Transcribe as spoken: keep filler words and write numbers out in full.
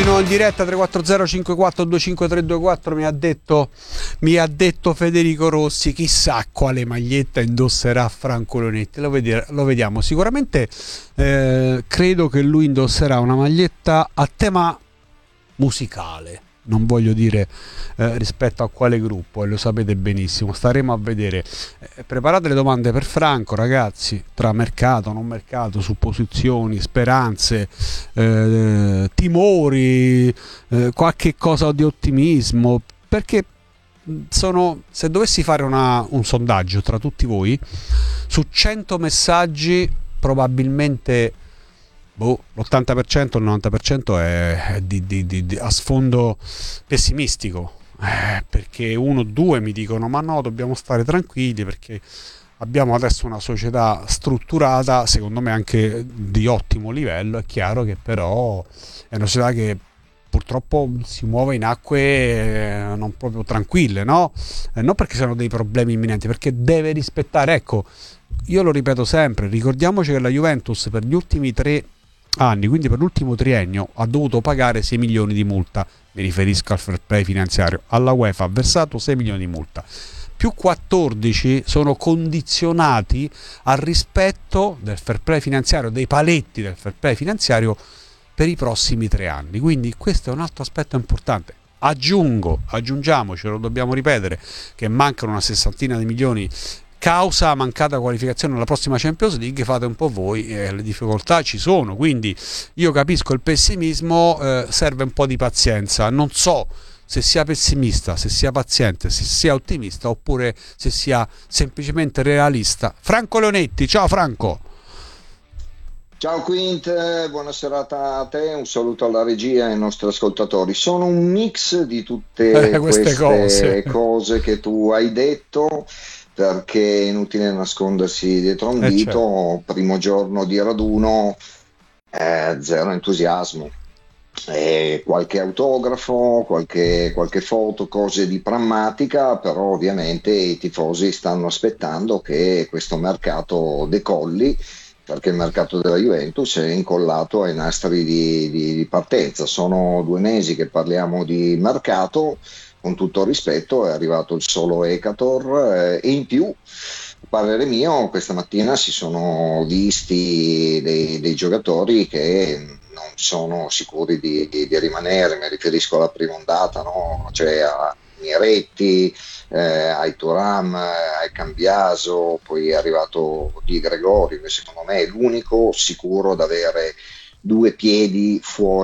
nuovo in diretta. Tre quattro zero cinque quattro due cinque tre due quattro. Mi ha detto mi ha detto Federico Rossi, chissà quale maglietta indosserà Franco Leonetti. Lo, vedi- lo vediamo sicuramente. Eh, credo che lui indosserà una maglietta a tema musicale, non voglio dire eh, rispetto a quale gruppo, e lo sapete benissimo, staremo a vedere. Eh, preparate le domande per Franco, ragazzi, tra mercato, non mercato, supposizioni, speranze, eh, timori, eh, qualche cosa di ottimismo, perché sono, se dovessi fare una, un sondaggio tra tutti voi, su cento messaggi probabilmente boh, l'ottanta per cento, il novanta per cento è, è di, di, di, di, a sfondo pessimistico, eh, perché uno o due mi dicono ma no, dobbiamo stare tranquilli perché abbiamo adesso una società strutturata, secondo me anche di ottimo livello. È chiaro che però è una società che purtroppo si muove in acque eh, non proprio tranquille, no? Eh, non perché siano dei problemi imminenti, perché deve rispettare, ecco, io lo ripeto sempre, ricordiamoci che la Juventus per gli ultimi tre anni, quindi per l'ultimo triennio, ha dovuto pagare sei milioni di multa. Mi riferisco al fair play finanziario. Alla UEFA ha versato sei milioni di multa, più quattordici sono condizionati al rispetto del fair play finanziario, dei paletti del fair play finanziario per i prossimi tre anni. Quindi questo è un altro aspetto importante. Aggiungo, aggiungiamoci, lo dobbiamo ripetere, che mancano una sessantina di milioni causa mancata qualificazione alla prossima Champions League. Fate un po' voi, eh, le difficoltà ci sono, quindi io capisco il pessimismo, eh, serve un po' di pazienza. Non so se sia pessimista, se sia paziente, se sia ottimista oppure se sia semplicemente realista. Franco Leonetti, ciao Franco. Ciao Quint, buona serata a te, un saluto alla regia e ai nostri ascoltatori. Sono un mix di tutte Eh, queste queste cose. cose che tu hai detto, perché è inutile nascondersi dietro a un Eh, certo. dito. Primo giorno di raduno, eh, zero entusiasmo. Eh, qualche autografo, qualche, qualche foto, cose di prammatica, però ovviamente i tifosi stanno aspettando che questo mercato decolli, perché il mercato della Juventus è incollato ai nastri di, di- di partenza. Sono due mesi che parliamo di mercato, con tutto il rispetto, è arrivato il solo Ecator, eh, e in più, a parere mio, questa mattina si sono visti dei, dei giocatori che non sono sicuri di, di- di rimanere. Mi riferisco alla prima ondata, no? Cioè a Miretti, eh, ai Thuram, eh, ai Cambiaso, poi è arrivato Di Gregorio, che secondo me è l'unico sicuro ad avere due piedi fuori